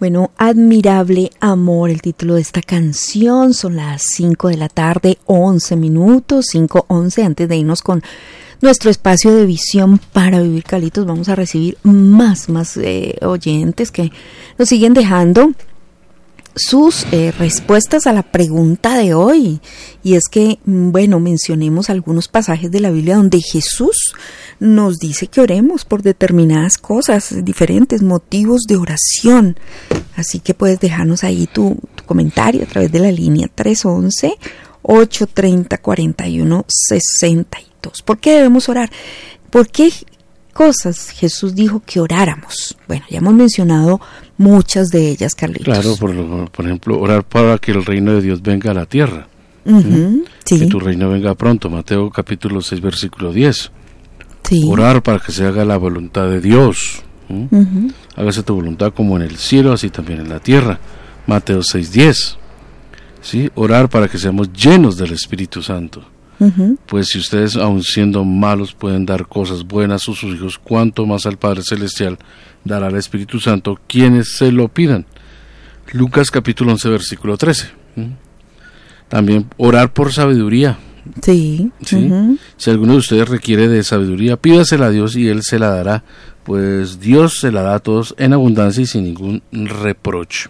Bueno, Admirable Amor, el título de esta canción. Son las 5 de la tarde, 11 minutos, 5:11. Antes de irnos con nuestro espacio de visión para vivir, Carlitos, vamos a recibir más oyentes que nos siguen dejando sus respuestas a la pregunta de hoy. Y es que, bueno, mencionemos algunos pasajes de la Biblia donde Jesús nos dice que oremos por determinadas cosas, diferentes motivos de oración. Así que puedes dejarnos ahí tu comentario a través de la línea 311-830-4162. ¿Por qué debemos orar? ¿Por qué cosas Jesús dijo que oráramos? Bueno, ya hemos mencionado muchas de ellas, Carlitos. Claro, por ejemplo, orar para que el reino de Dios venga a la tierra. Sí. Que tu reino venga pronto, Mateo capítulo 6, versículo 10. Sí. Orar para que se haga la voluntad de Dios. Hágase tu voluntad como en el cielo, así también en la tierra, Mateo 6:10. ¿Sí? Orar para que seamos llenos del Espíritu Santo. Pues si ustedes, aun siendo malos, pueden dar cosas buenas a sus hijos, cuánto más al Padre Celestial dará al Espíritu Santo quienes se lo pidan. Lucas capítulo 11, versículo 13. También orar por sabiduría. Sí. ¿Sí? Si alguno de ustedes requiere de sabiduría, pídasela a Dios y Él se la dará, pues Dios se la da a todos en abundancia y sin ningún reproche.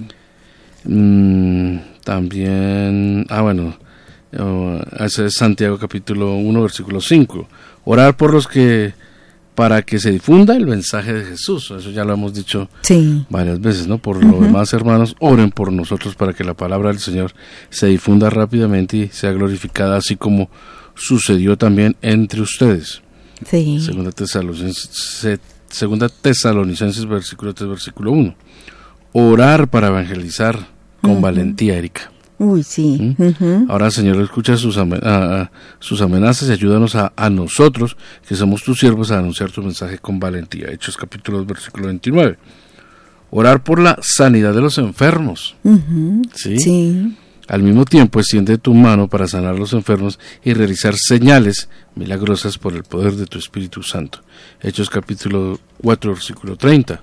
También, ese es Santiago capítulo 1, versículo 5. Orar por los que, para que se difunda el mensaje de Jesús. Eso ya lo hemos dicho varias veces, ¿no? Por lo demás, hermanos, oren por nosotros para que la palabra del Señor se difunda rápidamente y sea glorificada, así como sucedió también entre ustedes. Sí. Segunda Tesalonicenses versículo 3, versículo 1. Orar para evangelizar con valentía, Erika. Uy, sí. Ahora, Señor, escucha sus amenazas y ayúdanos a nosotros, que somos tus siervos, a anunciar tu mensaje con valentía. Hechos capítulo 2, versículo 29. Orar por la sanidad de los enfermos. ¿Sí? Sí. Al mismo tiempo, extiende tu mano para sanar a los enfermos y realizar señales milagrosas por el poder de tu Espíritu Santo. Hechos capítulo 4, versículo 30.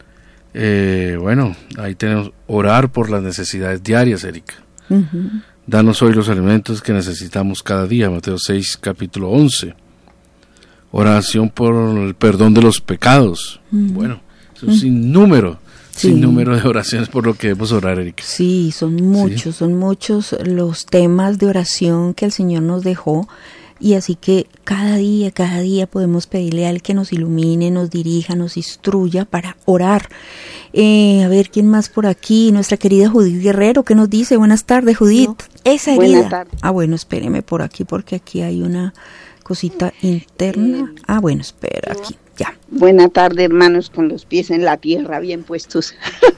Ahí tenemos orar por las necesidades diarias, Erika. Danos hoy los alimentos que necesitamos cada día, Mateo 6, capítulo 11. Oración por el perdón de los pecados. Bueno, es un sinnúmero de oraciones por lo que debemos orar, Erika. Sí, son muchos los temas de oración que el Señor nos dejó. Y así que cada día podemos pedirle a Él que nos ilumine, nos dirija, nos instruya para orar. A ver, ¿quién más por aquí? Nuestra querida Judith Guerrero, ¿qué nos dice? Buenas tardes, Judith. Esa herida. Buenas tardes. Bueno, espéreme por aquí porque aquí hay una cosita interna. Espera aquí, ya. Buena tarde, hermanos, con los pies en la tierra bien puestos.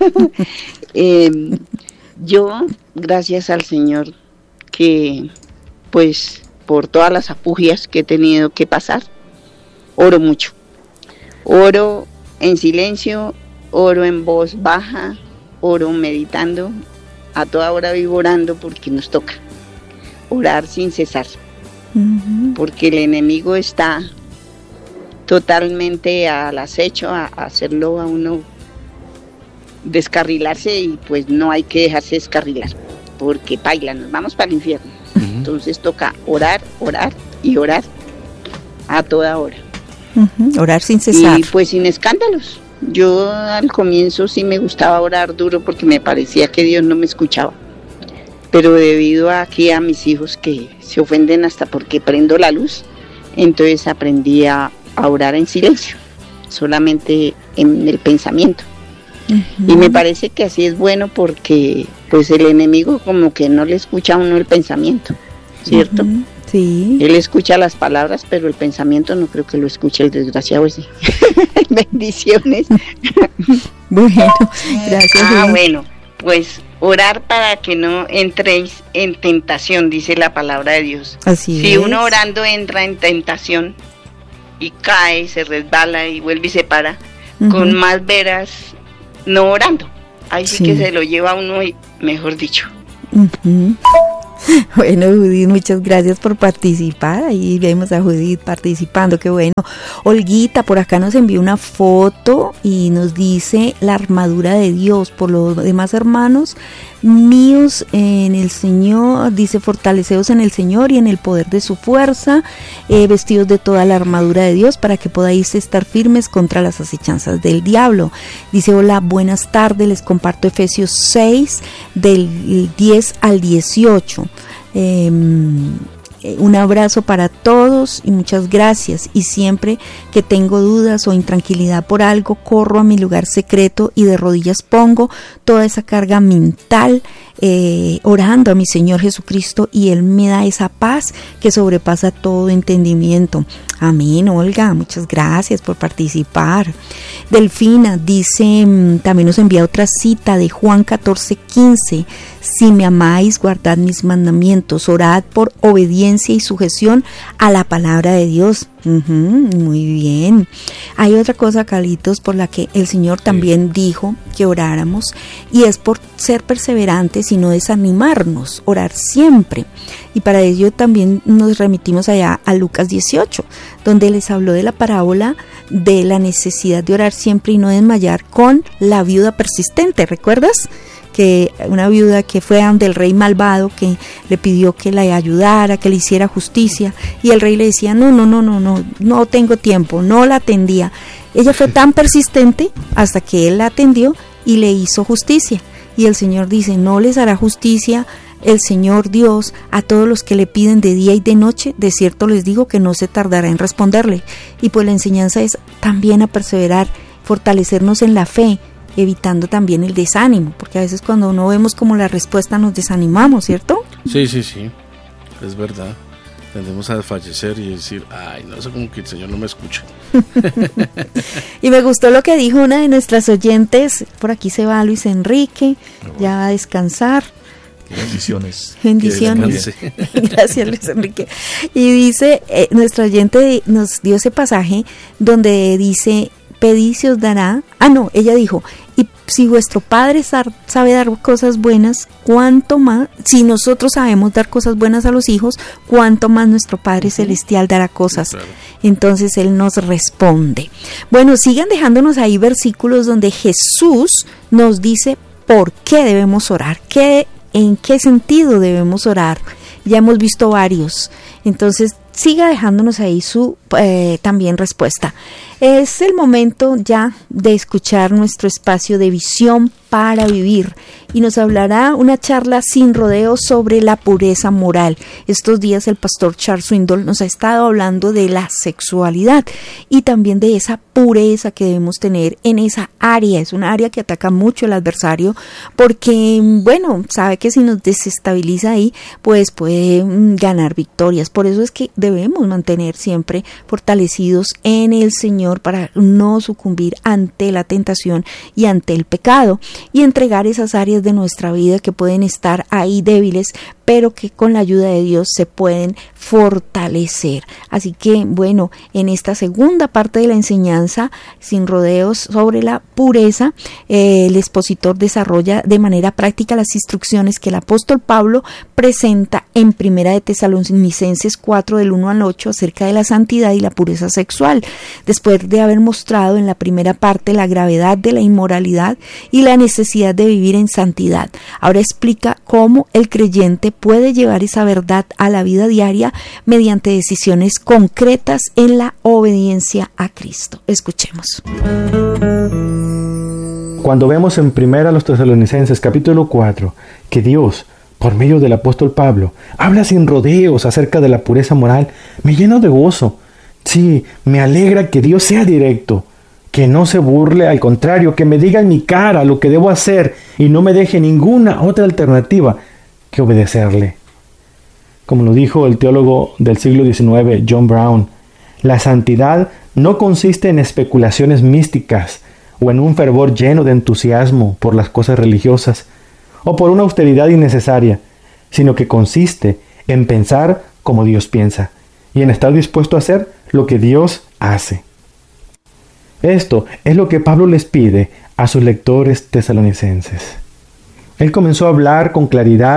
Yo, gracias al Señor, que pues por todas las afugias que he tenido que pasar, oro mucho. Oro en silencio, oro en voz baja, oro meditando, a toda hora vivo orando porque nos toca orar sin cesar, porque el enemigo está totalmente al acecho a hacerlo a uno descarrilarse, y pues no hay que dejarse descarrilar, porque paila, nos vamos para el infierno. Entonces toca orar y orar a toda hora. Orar sin cesar. Y pues sin escándalos. Yo al comienzo sí me gustaba orar duro porque me parecía que Dios no me escuchaba. Pero debido a mis hijos que se ofenden hasta porque prendo la luz, entonces aprendí a orar en silencio, solamente en el pensamiento. Y me parece que así es bueno porque pues el enemigo como que no le escucha a uno el pensamiento, ¿cierto? Sí. Él escucha las palabras, pero el pensamiento no creo que lo escuche el desgraciado ese. Bendiciones. Bueno, gracias. Bueno, pues orar para que no entréis en tentación, dice la palabra de Dios. Así si es. uno orando entra en tentación y cae, se resbala y vuelve y se para, con más veras no orando. Ahí sí que se lo lleva uno, y mejor dicho. Bueno, Judith, muchas gracias por participar. Ahí vemos a Judith participando, qué bueno. Olguita por acá nos envió una foto y nos dice la armadura de Dios. Por los demás hermanos míos en el Señor, dice, fortaleceos en el Señor y en el poder de su fuerza, vestidos de toda la armadura de Dios para que podáis estar firmes contra las acechanzas del diablo. Dice, hola, buenas tardes, les comparto Efesios 6 del 10 al 18. Un abrazo para todos y muchas gracias. Y siempre que tengo dudas o intranquilidad por algo, corro a mi lugar secreto y de rodillas pongo toda esa carga mental, orando a mi Señor Jesucristo, y Él me da esa paz que sobrepasa todo entendimiento. Amén, Olga, muchas gracias por participar. Delfina dice, también nos envía otra cita de Juan 14:15. Si me amáis, guardad mis mandamientos, orad por obediencia y sujeción a la palabra de Dios. Muy bien. Hay otra cosa, Carlitos, por la que el Señor también dijo que oráramos, y es por ser perseverantes y no desanimarnos, orar siempre. Y para ello también nos remitimos allá a Lucas 18, donde les habló de la parábola de la necesidad de orar siempre y no desmayar con la viuda persistente. ¿Recuerdas? Que una viuda que fue ante el rey malvado, que le pidió que la ayudara, que le hiciera justicia, y el rey le decía, no tengo tiempo, no la atendía. Ella fue tan persistente hasta que él la atendió y le hizo justicia. Y el Señor dice, no les hará justicia el Señor Dios a todos los que le piden de día y de noche. De cierto les digo que no se tardará en responderle. Y pues la enseñanza es también a perseverar, fortalecernos en la fe, evitando también el desánimo, porque a veces cuando no vemos como la respuesta nos desanimamos, ¿cierto? Sí, es verdad. Tendemos a desfallecer y decir, ay, no sé, como que el Señor no me escucha. Y me gustó lo que dijo una de nuestras oyentes, por aquí se va Luis Enrique, ya va a descansar. Bendiciones. Gracias, Luis Enrique. Y dice, nuestra oyente nos dio ese pasaje donde dice, pedid se os dará. Ella dijo, y si vuestro Padre sabe dar cosas buenas, cuánto más, si nosotros sabemos dar cosas buenas a los hijos, cuánto más nuestro Padre Celestial dará cosas. Claro. Entonces Él nos responde. Bueno, sigan dejándonos ahí versículos donde Jesús nos dice por qué debemos orar, en qué sentido debemos orar. Ya hemos visto varios. Entonces, siga dejándonos ahí su también respuesta. Es el momento ya de escuchar nuestro espacio de visión para vivir, y nos hablará una charla sin rodeos sobre la pureza moral. Estos días el pastor Charles Swindoll nos ha estado hablando de la sexualidad y también de esa pureza que debemos tener en esa área. Es una área que ataca mucho el adversario porque, sabe que si nos desestabiliza ahí, pues puede ganar victorias. Por eso es que debemos mantener siempre fortalecidos en el Señor para no sucumbir ante la tentación y ante el pecado, y entregar esas áreas de nuestra vida que pueden estar ahí débiles, pero que con la ayuda de Dios se pueden fortalecer. Así que, en esta segunda parte de la enseñanza, sin rodeos sobre la pureza, el expositor desarrolla de manera práctica las instrucciones que el apóstol Pablo presenta en Primera de Tesalonicenses 4, del 1 al 8, acerca de la santidad y la pureza sexual. Después de haber mostrado en la primera parte la gravedad de la inmoralidad y la necesidad de vivir en santidad, ahora explica cómo el creyente puede llevar esa verdad a la vida diaria mediante decisiones concretas en la obediencia a Cristo. Escuchemos. Cuando vemos en Primera a los Tesalonicenses capítulo 4 que Dios, por medio del apóstol Pablo, habla sin rodeos acerca de la pureza moral, me lleno de gozo. Sí, me alegra que Dios sea directo, que no se burle, al contrario, que me diga en mi cara lo que debo hacer y no me deje ninguna otra alternativa que obedecerle. Como lo dijo el teólogo del siglo XIX, John Brown, la santidad no consiste en especulaciones místicas o en un fervor lleno de entusiasmo por las cosas religiosas o por una austeridad innecesaria, sino que consiste en pensar como Dios piensa y en estar dispuesto a hacer lo que Dios hace. Esto es lo que Pablo les pide a sus lectores tesalonicenses. Él comenzó a hablar con claridad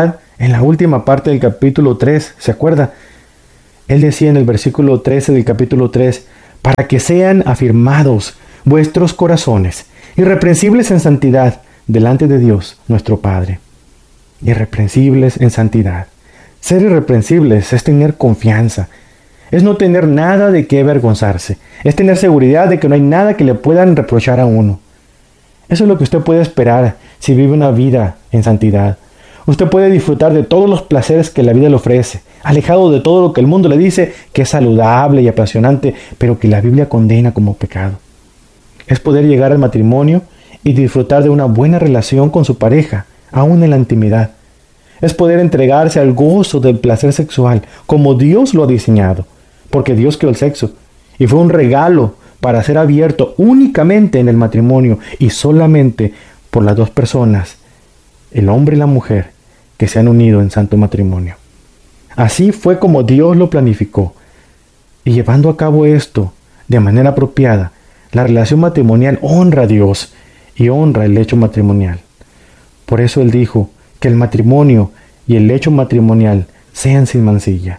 en la última parte del capítulo 3, ¿se acuerda? Él decía en el versículo 13 del capítulo 3, para que sean afirmados vuestros corazones, irreprensibles en santidad, delante de Dios, nuestro Padre. Irreprensibles en santidad. Ser irreprensibles es tener confianza, es no tener nada de qué avergonzarse, es tener seguridad de que no hay nada que le puedan reprochar a uno. Eso es lo que usted puede esperar si vive una vida en santidad. Usted puede disfrutar de todos los placeres que la vida le ofrece, alejado de todo lo que el mundo le dice que es saludable y apasionante, pero que la Biblia condena como pecado. Es poder llegar al matrimonio y disfrutar de una buena relación con su pareja, aún en la intimidad. Es poder entregarse al gozo del placer sexual, como Dios lo ha diseñado, porque Dios creó el sexo, y fue un regalo para ser abierto únicamente en el matrimonio y solamente por las dos personas, el hombre y la mujer, que se han unido en santo matrimonio. Así fue como Dios lo planificó. Y llevando a cabo esto de manera apropiada, la relación matrimonial honra a Dios y honra el hecho matrimonial. Por eso Él dijo que el matrimonio y el hecho matrimonial sean sin mancilla.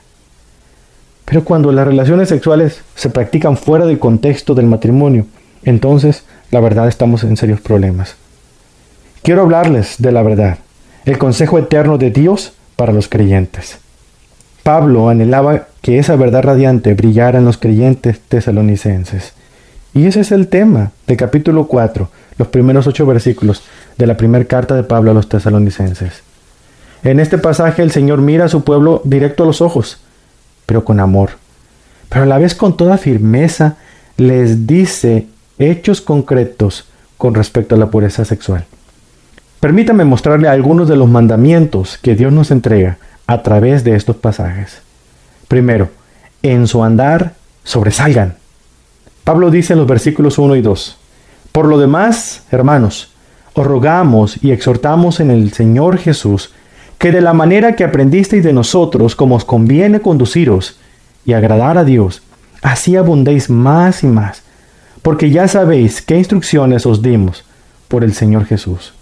Pero cuando las relaciones sexuales se practican fuera del contexto del matrimonio, entonces, la verdad, estamos en serios problemas. Quiero hablarles de la verdad, el consejo eterno de Dios para los creyentes. Pablo anhelaba que esa verdad radiante brillara en los creyentes tesalonicenses. Y ese es el tema del capítulo 4, los primeros 8 versículos de la primera carta de Pablo a los tesalonicenses. En este pasaje el Señor mira a su pueblo directo a los ojos, pero con amor. Pero a la vez con toda firmeza les dice hechos concretos con respecto a la pureza sexual. Permítame mostrarle algunos de los mandamientos que Dios nos entrega a través de estos pasajes. Primero, en su andar sobresalgan. Pablo dice en los versículos 1 y 2, por lo demás, hermanos, os rogamos y exhortamos en el Señor Jesús, que de la manera que aprendisteis de nosotros, como os conviene conduciros y agradar a Dios, así abundéis más y más, porque ya sabéis qué instrucciones os dimos por el Señor Jesús.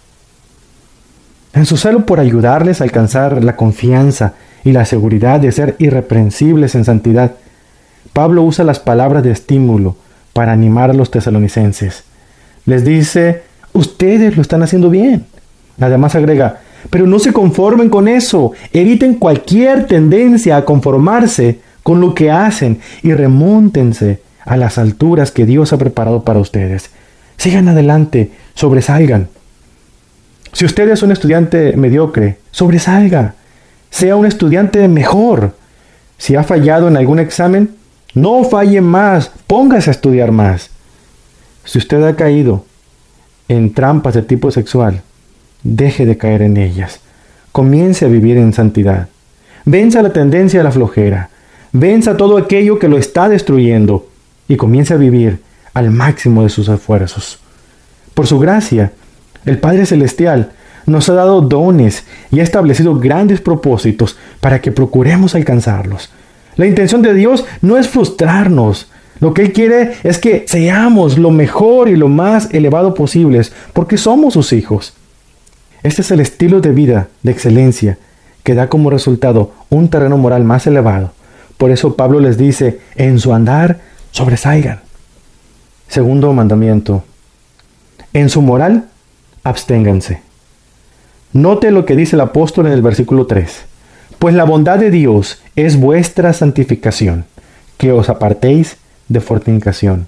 En su celo por ayudarles a alcanzar la confianza y la seguridad de ser irreprensibles en santidad, Pablo usa las palabras de estímulo para animar a los tesalonicenses. Les dice, ustedes lo están haciendo bien. Además agrega, pero no se conformen con eso, eviten cualquier tendencia a conformarse con lo que hacen y remóntense a las alturas que Dios ha preparado para ustedes. Sigan adelante, sobresalgan. Si usted es un estudiante mediocre, sobresalga. Sea un estudiante mejor. Si ha fallado en algún examen, no falle más, póngase a estudiar más. Si usted ha caído en trampas de tipo sexual, deje de caer en ellas. Comience a vivir en santidad. Venza la tendencia a la flojera. Venza todo aquello que lo está destruyendo y comience a vivir al máximo de sus esfuerzos. Por su gracia, el Padre Celestial nos ha dado dones y ha establecido grandes propósitos para que procuremos alcanzarlos. La intención de Dios no es frustrarnos. Lo que Él quiere es que seamos lo mejor y lo más elevado posibles, porque somos sus hijos. Este es el estilo de vida de excelencia que da como resultado un terreno moral más elevado. Por eso Pablo les dice, en su andar sobresalgan. Segundo mandamiento, en su moral absténganse. Note lo que dice el apóstol en el versículo 3. Pues la bondad de Dios es vuestra santificación, que os apartéis de fornicación.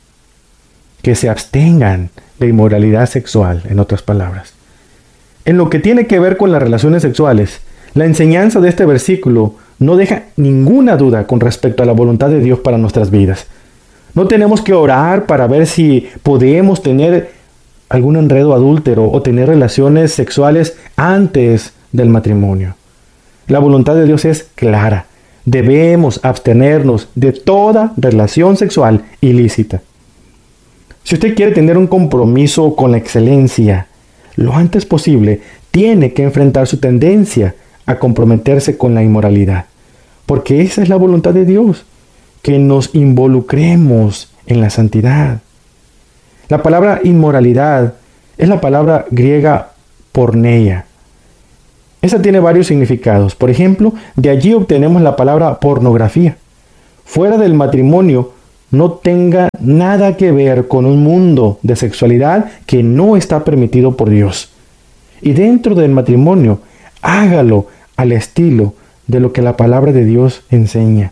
Que se abstengan de inmoralidad sexual, en otras palabras. En lo que tiene que ver con las relaciones sexuales, la enseñanza de este versículo no deja ninguna duda con respecto a la voluntad de Dios para nuestras vidas. No tenemos que orar para ver si podemos tener algún enredo adúltero o tener relaciones sexuales antes del matrimonio. La voluntad de Dios es clara. Debemos abstenernos de toda relación sexual ilícita. Si usted quiere tener un compromiso con la excelencia, lo antes posible tiene que enfrentar su tendencia a comprometerse con la inmoralidad, porque esa es la voluntad de Dios, que nos involucremos en la santidad. La palabra inmoralidad es la palabra griega porneia. Esa tiene varios significados. Por ejemplo, de allí obtenemos la palabra pornografía. Fuera del matrimonio, no tenga nada que ver con un mundo de sexualidad que no está permitido por Dios. Y dentro del matrimonio, hágalo al estilo de lo que la palabra de Dios enseña.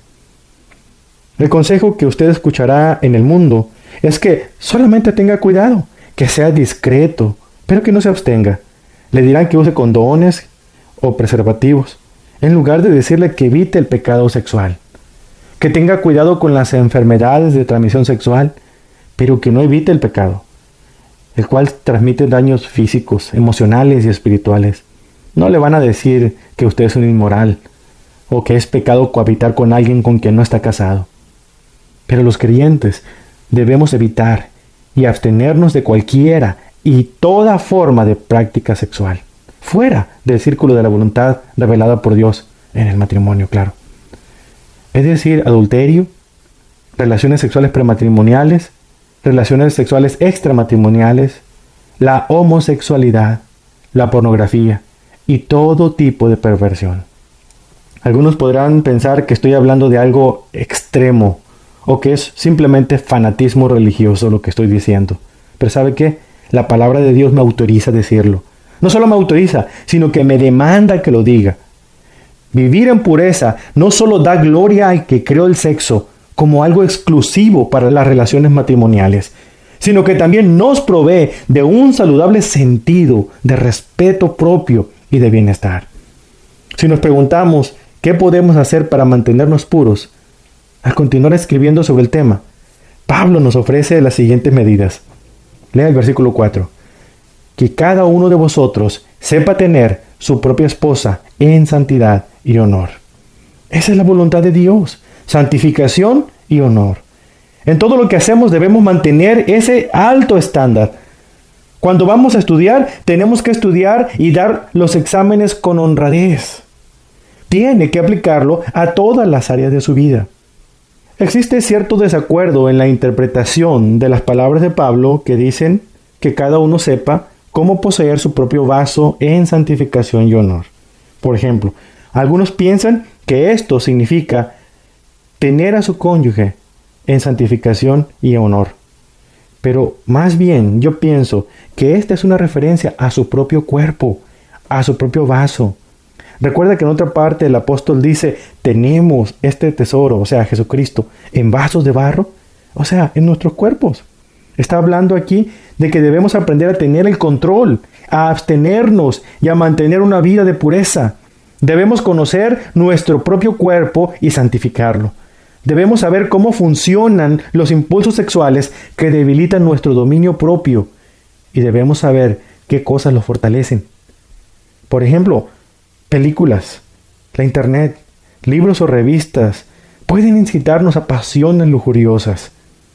El consejo que usted escuchará en el mundo es que solamente tenga cuidado, que sea discreto, pero que no se abstenga. Le dirán que use condones o preservativos, en lugar de decirle que evite el pecado sexual. Que tenga cuidado con las enfermedades de transmisión sexual, pero que no evite el pecado, el cual transmite daños físicos, emocionales y espirituales. No le van a decir que usted es un inmoral o que es pecado cohabitar con alguien con quien no está casado. Pero los creyentes debemos evitar y abstenernos de cualquiera y toda forma de práctica sexual, fuera del círculo de la voluntad revelada por Dios en el matrimonio, claro. Es decir, adulterio, relaciones sexuales prematrimoniales, relaciones sexuales extramatrimoniales, la homosexualidad, la pornografía y todo tipo de perversión. Algunos podrán pensar que estoy hablando de algo extremo o que es simplemente fanatismo religioso lo que estoy diciendo. Pero ¿sabe qué? La palabra de Dios me autoriza a decirlo. No solo me autoriza, sino que me demanda que lo diga. Vivir en pureza no solo da gloria al que creó el sexo como algo exclusivo para las relaciones matrimoniales, sino que también nos provee de un saludable sentido de respeto propio y de bienestar. Si nos preguntamos qué podemos hacer para mantenernos puros, al continuar escribiendo sobre el tema, Pablo nos ofrece las siguientes medidas. Lea el versículo 4. Que cada uno de vosotros sepa tener su propia esposa en santidad y honor. Esa es la voluntad de Dios, santificación y honor. En todo lo que hacemos debemos mantener ese alto estándar. Cuando vamos a estudiar, tenemos que estudiar y dar los exámenes con honradez. Tiene que aplicarlo a todas las áreas de su vida. Existe cierto desacuerdo en la interpretación de las palabras de Pablo que dicen que cada uno sepa cómo poseer su propio vaso en santificación y honor. Por ejemplo, algunos piensan que esto significa tener a su cónyuge en santificación y honor. Pero más bien yo pienso que esta es una referencia a su propio cuerpo, a su propio vaso. Recuerda que en otra parte el apóstol dice, tenemos este tesoro, o sea, Jesucristo, en vasos de barro, o sea, en nuestros cuerpos. Está hablando aquí de que debemos aprender a tener el control, a abstenernos y a mantener una vida de pureza. Debemos conocer nuestro propio cuerpo y santificarlo. Debemos saber cómo funcionan los impulsos sexuales que debilitan nuestro dominio propio y debemos saber qué cosas los fortalecen. Por ejemplo, películas, la internet, libros o revistas pueden incitarnos a pasiones lujuriosas.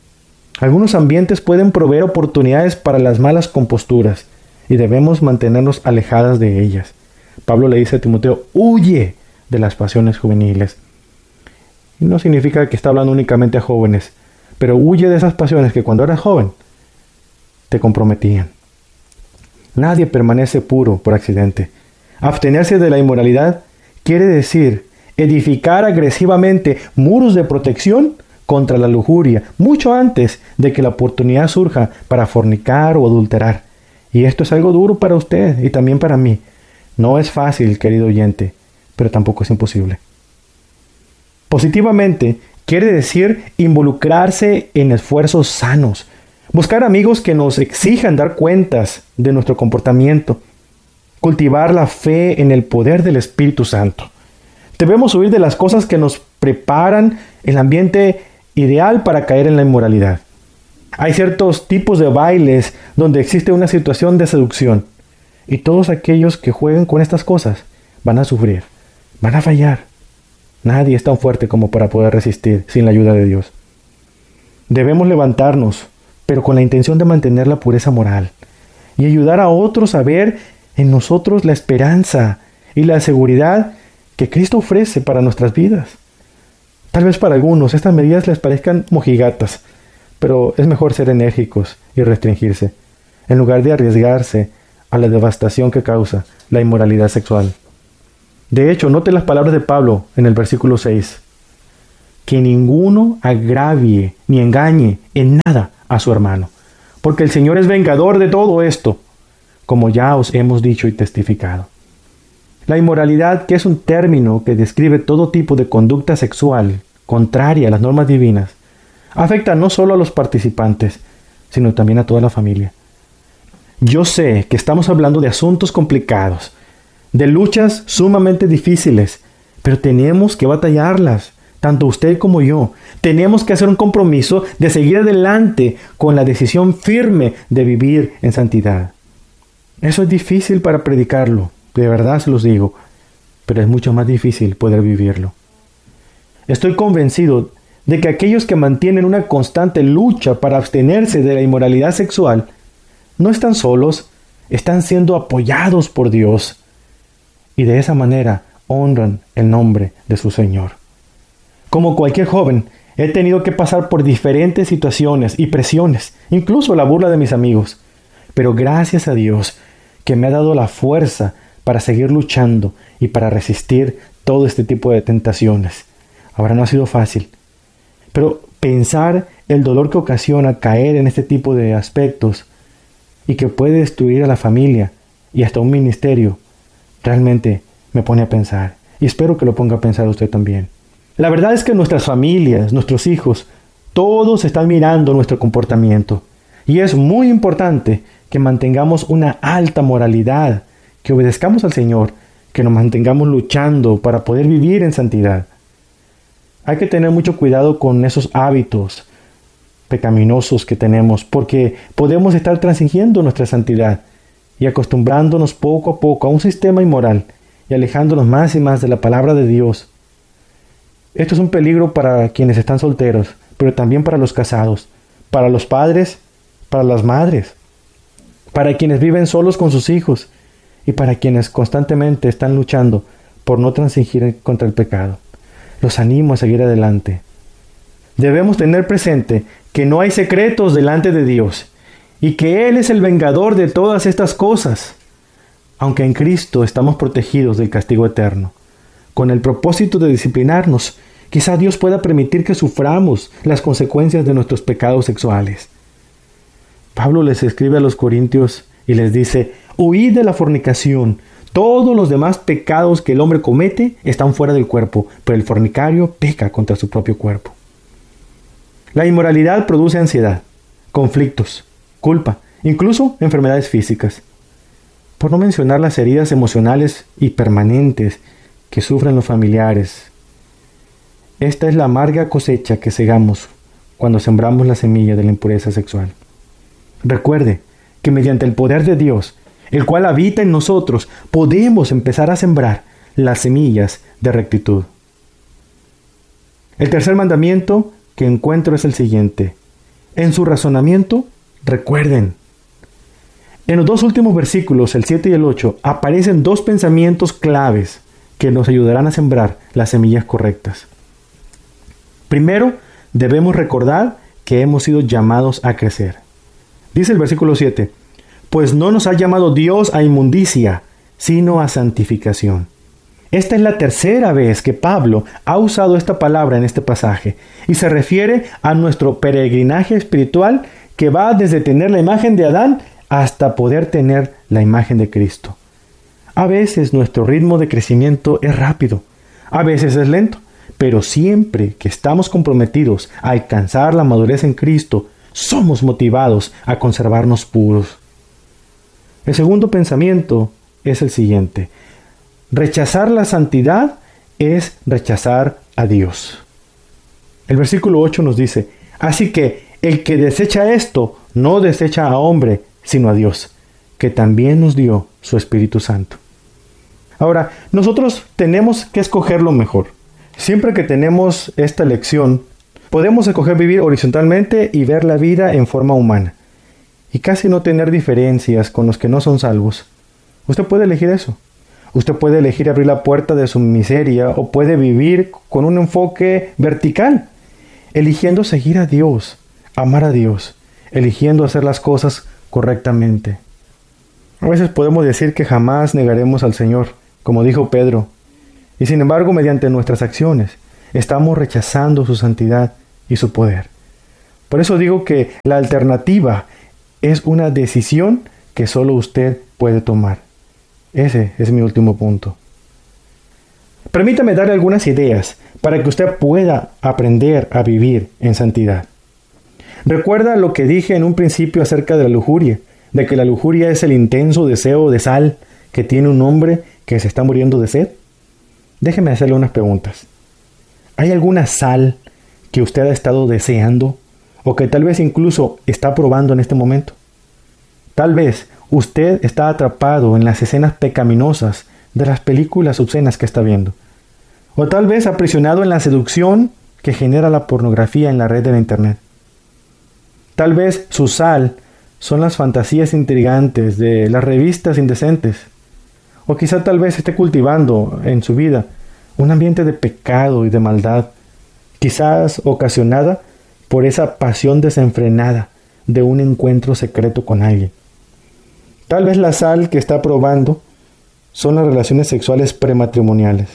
Algunos ambientes pueden proveer oportunidades para las malas composturas y debemos mantenernos alejadas de ellas. Pablo le dice a Timoteo, huye de las pasiones juveniles. Y no significa que está hablando únicamente a jóvenes, pero huye de esas pasiones que cuando eras joven te comprometían. Nadie permanece puro por accidente. Abstenerse de la inmoralidad quiere decir edificar agresivamente muros de protección contra la lujuria, mucho antes de que la oportunidad surja para fornicar o adulterar. Y esto es algo duro para usted y también para mí. No es fácil, querido oyente, pero tampoco es imposible. Positivamente quiere decir involucrarse en esfuerzos sanos, buscar amigos que nos exijan dar cuentas de nuestro comportamiento, cultivar la fe en el poder del Espíritu Santo. Debemos huir de las cosas que nos preparan el ambiente ideal para caer en la inmoralidad. Hay ciertos tipos de bailes donde existe una situación de seducción y todos aquellos que jueguen con estas cosas van a sufrir, van a fallar. Nadie es tan fuerte como para poder resistir sin la ayuda de Dios. Debemos levantarnos, pero con la intención de mantener la pureza moral y ayudar a otros a ver en nosotros la esperanza y la seguridad que Cristo ofrece para nuestras vidas. Tal vez para algunos estas medidas les parezcan mojigatas, pero es mejor ser enérgicos y restringirse, en lugar de arriesgarse a la devastación que causa la inmoralidad sexual. De hecho, note las palabras de Pablo en el versículo 6. Que ninguno agravie ni engañe en nada a su hermano, porque el Señor es vengador de todo esto, como ya os hemos dicho y testificado. La inmoralidad, que es un término que describe todo tipo de conducta sexual contraria a las normas divinas, afecta no solo a los participantes, sino también a toda la familia. Yo sé que estamos hablando de asuntos complicados, de luchas sumamente difíciles, pero tenemos que batallarlas, tanto usted como yo. Tenemos que hacer un compromiso de seguir adelante con la decisión firme de vivir en santidad. Eso es difícil para predicarlo, de verdad se los digo, pero es mucho más difícil poder vivirlo. Estoy convencido de que aquellos que mantienen una constante lucha para abstenerse de la inmoralidad sexual no están solos, están siendo apoyados por Dios y de esa manera honran el nombre de su Señor. Como cualquier joven, he tenido que pasar por diferentes situaciones y presiones, incluso la burla de mis amigos, pero gracias a Dios que me ha dado la fuerza para seguir luchando y para resistir todo este tipo de tentaciones. Ahora no ha sido fácil, pero pensar el dolor que ocasiona caer en este tipo de aspectos y que puede destruir a la familia y hasta un ministerio, realmente me pone a pensar, y espero que lo ponga a pensar usted también. La verdad es que nuestras familias, nuestros hijos, todos están mirando nuestro comportamiento, y es muy importante que mantengamos una alta moralidad, que obedezcamos al Señor, que nos mantengamos luchando para poder vivir en santidad. Hay que tener mucho cuidado con esos hábitos pecaminosos que tenemos, porque podemos estar transigiendo nuestra santidad y acostumbrándonos poco a poco a un sistema inmoral y alejándonos más y más de la palabra de Dios. Esto es un peligro para quienes están solteros, pero también para los casados, para los padres, para las madres, para quienes viven solos con sus hijos y para quienes constantemente están luchando por no transigir contra el pecado. Los animo a seguir adelante. Debemos tener presente que no hay secretos delante de Dios y que Él es el vengador de todas estas cosas. Aunque en Cristo estamos protegidos del castigo eterno, con el propósito de disciplinarnos, quizá Dios pueda permitir que suframos las consecuencias de nuestros pecados sexuales. Pablo les escribe a los corintios y les dice: huid de la fornicación. Todos los demás pecados que el hombre comete están fuera del cuerpo, pero el fornicario peca contra su propio cuerpo. La inmoralidad produce ansiedad, conflictos, culpa, incluso enfermedades físicas. Por no mencionar las heridas emocionales y permanentes que sufren los familiares. Esta es la amarga cosecha que segamos cuando sembramos la semilla de la impureza sexual. Recuerde que mediante el poder de Dios, el cual habita en nosotros, podemos empezar a sembrar las semillas de rectitud. El tercer mandamiento que encuentro es el siguiente: en su razonamiento, recuerden. En los dos últimos versículos, el 7 y el 8, aparecen dos pensamientos claves que nos ayudarán a sembrar las semillas correctas. Primero, debemos recordar que hemos sido llamados a crecer. Dice el versículo 7, pues no nos ha llamado Dios a inmundicia, sino a santificación. Esta es la tercera vez que Pablo ha usado esta palabra en este pasaje y se refiere a nuestro peregrinaje espiritual que va desde tener la imagen de Adán hasta poder tener la imagen de Cristo. A veces nuestro ritmo de crecimiento es rápido, a veces es lento, pero siempre que estamos comprometidos a alcanzar la madurez en Cristo, somos motivados a conservarnos puros. El segundo pensamiento es el siguiente: rechazar la santidad es rechazar a Dios. El versículo 8 nos dice: así que el que desecha esto no desecha a hombre, sino a Dios, que también nos dio su Espíritu Santo. Ahora, nosotros tenemos que escoger lo mejor. Siempre que tenemos esta elección, podemos escoger vivir horizontalmente y ver la vida en forma humana, y casi no tener diferencias con los que no son salvos. Usted puede elegir eso. Usted puede elegir abrir la puerta de su miseria o puede vivir con un enfoque vertical, eligiendo seguir a Dios, amar a Dios, eligiendo hacer las cosas correctamente. A veces podemos decir que jamás negaremos al Señor, como dijo Pedro, Y sin embargo, mediante nuestras acciones, estamos rechazando su santidad y su poder. Por eso digo que la alternativa es una decisión que solo usted puede tomar. Ese es mi último punto. Permítame darle algunas ideas para que usted pueda aprender a vivir en santidad. Recuerda lo que dije en un principio acerca de la lujuria, de que la lujuria es el intenso deseo de sal que tiene un hombre que se está muriendo de sed. Déjeme hacerle unas preguntas. ¿Hay alguna sal que usted ha estado deseando o que tal vez incluso está probando en este momento? Tal vez usted está atrapado en las escenas pecaminosas de las películas obscenas que está viendo. O tal vez aprisionado en la seducción que genera la pornografía en la red de la internet. Tal vez su sal son las fantasías intrigantes de las revistas indecentes. O quizá tal vez esté cultivando en su vida un ambiente de pecado y de maldad, quizás ocasionada por esa pasión desenfrenada de un encuentro secreto con alguien. Tal vez la sal que está probando son las relaciones sexuales prematrimoniales.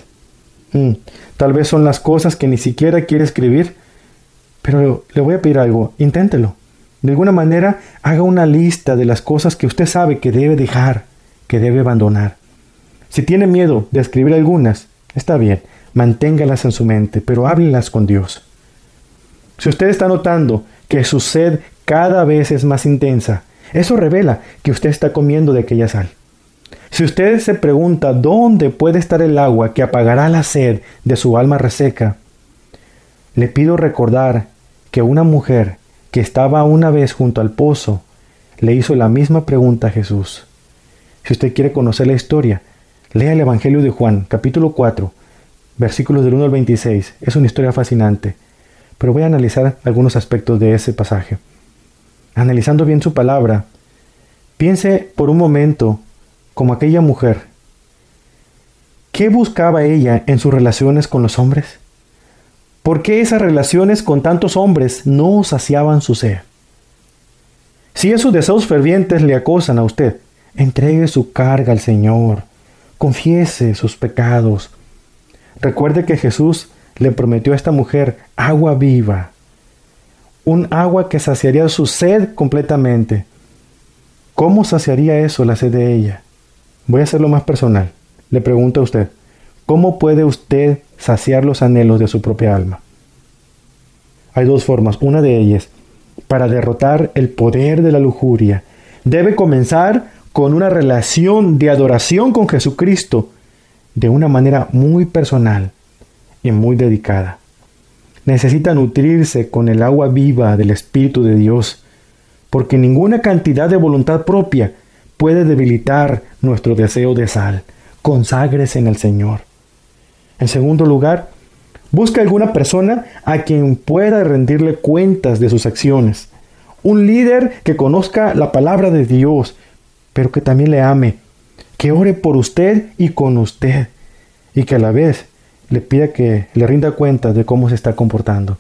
Tal vez son las cosas que ni siquiera quiere escribir, pero le voy a pedir algo, inténtelo. De alguna manera, haga una lista de las cosas que usted sabe que debe dejar, que debe abandonar. Si tiene miedo de escribir algunas, está bien, manténgalas en su mente, pero háblelas con Dios. Si usted está notando que su sed cada vez es más intensa, eso revela que usted está comiendo de aquella sal. Si usted se pregunta dónde puede estar el agua que apagará la sed de su alma reseca, le pido recordar que una mujer que estaba una vez junto al pozo le hizo la misma pregunta a Jesús. Si usted quiere conocer la historia, lea el Evangelio de Juan, capítulo 4, versículos del 1 al 26. Es una historia fascinante, pero voy a analizar algunos aspectos de ese pasaje. Analizando bien su palabra, piense por un momento como aquella mujer. ¿Qué buscaba ella en sus relaciones con los hombres? ¿Por qué esas relaciones con tantos hombres no saciaban su sed? Si esos deseos fervientes le acosan a usted, entregue su carga al Señor. Confiese sus pecados. Recuerde que Jesús le prometió a esta mujer agua viva, un agua que saciaría su sed completamente. ¿Cómo saciaría eso la sed de ella? Voy a hacerlo más personal. Le pregunto a usted, ¿cómo puede usted saciar los anhelos de su propia alma? Hay dos formas. Una de ellas, para derrotar el poder de la lujuria, debe comenzar con una relación de adoración con Jesucristo de una manera muy personal y muy dedicada. Necesita nutrirse con el agua viva del Espíritu de Dios, porque ninguna cantidad de voluntad propia puede debilitar nuestro deseo de sal. Conságrese en el Señor. En segundo lugar, busque alguna persona a quien pueda rendirle cuentas de sus acciones. Un líder que conozca la palabra de Dios, pero que también le ame, que ore por usted y con usted, y que a la vez le pida que le rinda cuenta de cómo se está comportando.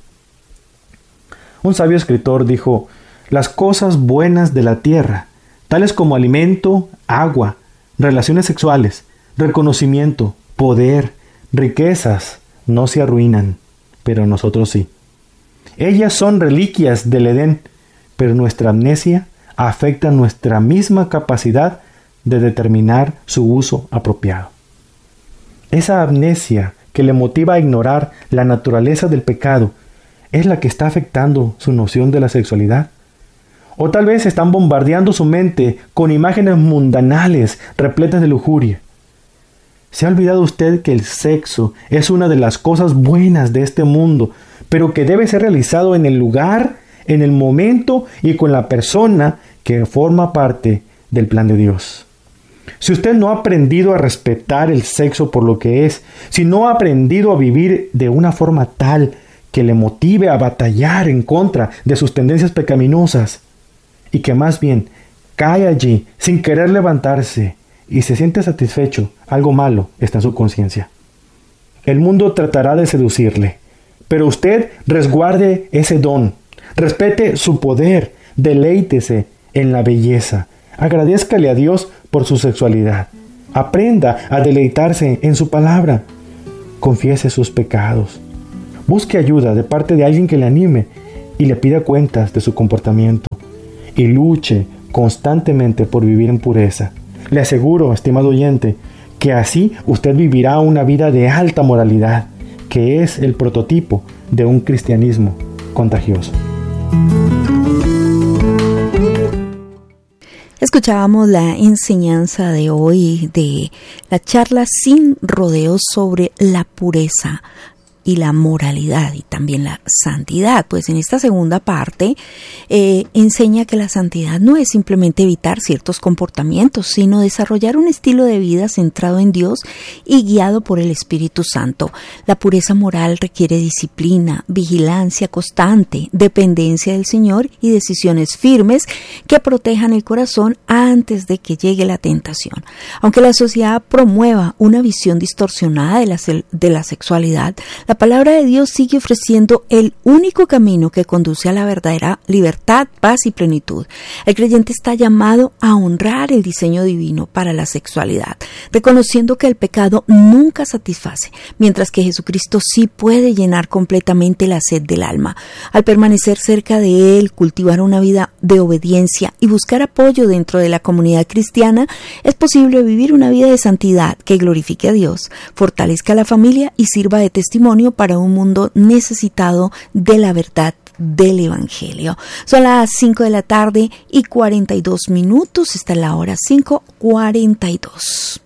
Un sabio escritor dijo: las cosas buenas de la tierra, tales como alimento, agua, relaciones sexuales, reconocimiento, poder, riquezas, no se arruinan, pero nosotros sí. Ellas son reliquias del Edén, pero nuestra amnesia afecta nuestra misma capacidad de determinar su uso apropiado. Esa amnesia que le motiva a ignorar la naturaleza del pecado es la que está afectando su noción de la sexualidad. O tal vez están bombardeando su mente con imágenes mundanales repletas de lujuria. ¿Se ha olvidado usted que el sexo es una de las cosas buenas de este mundo, pero que debe ser realizado en el lugar, en el momento y con la persona que forma parte del plan de Dios? Si usted no ha aprendido a respetar el sexo por lo que es, si no ha aprendido a vivir de una forma tal que le motive a batallar en contra de sus tendencias pecaminosas, y que más bien cae allí sin querer levantarse y se siente satisfecho, algo malo está en su conciencia. El mundo tratará de seducirle, pero usted resguarde ese don, respete su poder, deleítese en la belleza, agradézcale a Dios por su sexualidad, aprenda a deleitarse en su palabra. Confiese sus pecados. Busque ayuda de parte de alguien que le anime y le pida cuentas de su comportamiento. Y luche constantemente por vivir en pureza. Le aseguro, estimado oyente, que así usted vivirá una vida de alta moralidad, que es el prototipo de un cristianismo contagioso. Escuchábamos la enseñanza de hoy de la charla Sin Rodeos sobre la pureza y la moralidad y también la santidad. Pues en esta segunda parte enseña que la santidad no es simplemente evitar ciertos comportamientos, sino desarrollar un estilo de vida centrado en Dios y guiado por el Espíritu Santo. La pureza moral requiere disciplina, vigilancia constante, dependencia del Señor y decisiones firmes que protejan el corazón antes de que llegue la tentación. Aunque la sociedad promueva una visión distorsionada de la sexualidad, la palabra de Dios sigue ofreciendo el único camino que conduce a la verdadera libertad, paz y plenitud. El creyente está llamado a honrar el diseño divino para la sexualidad, reconociendo que el pecado nunca satisface, mientras que Jesucristo sí puede llenar completamente la sed del alma. Al permanecer cerca de Él, cultivar una vida de obediencia y buscar apoyo dentro de la comunidad cristiana, es posible vivir una vida de santidad que glorifique a Dios, fortalezca a la familia y sirva de testimonio para un mundo necesitado de la verdad del Evangelio. Son las 5 de la tarde y 42 minutos. Está la hora 5:42.